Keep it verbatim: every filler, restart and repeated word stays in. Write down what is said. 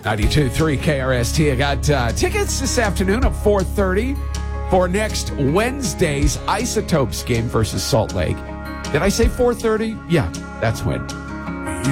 ninety-two point three K R S T. I got uh, tickets this afternoon at four thirty for next Wednesday's Isotopes game versus Salt Lake. Did I say four thirty? Yeah, that's when.